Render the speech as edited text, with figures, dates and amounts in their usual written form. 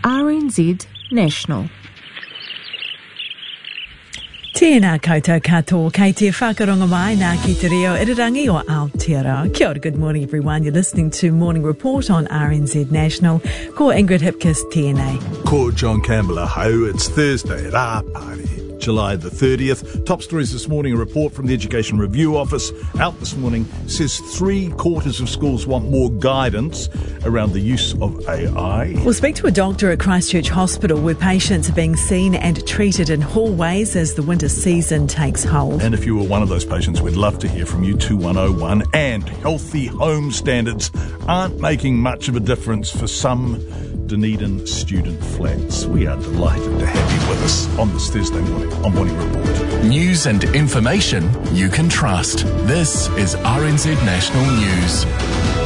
RNZ National. Tēnā koutou katoa, kei te whakaronga mai nā ki te reo irirangi o Aotearoa. Kia ora, good morning everyone. You're listening to Morning Report on RNZ National. Ko Ingrid Hipkiss, TNA. Ko John Campbell, ho. It's Thursday, rā pari, July the 30th. Top stories this morning, a report from the Education Review Office out this morning says 3/4 of schools want more guidance around the use of AI. We'll speak to a doctor at Christchurch Hospital where patients are being seen and treated in hallways as the winter season takes hold. And if you were one of those patients, we'd love to hear from you, 2101. And healthy home standards aren't making much of a difference for some Dunedin student flats. We are delighted to have you with us on this Thursday morning on Morning Report. News and information you can trust. This is RNZ National News.